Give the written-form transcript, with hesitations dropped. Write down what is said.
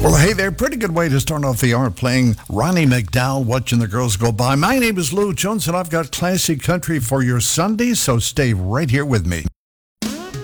Well, hey there, pretty good way to start off the hour playing Ronnie McDowell, Watching the Girls Go By. My name is Lou Jones, and I've got classic country for your Sunday, so stay right here with me.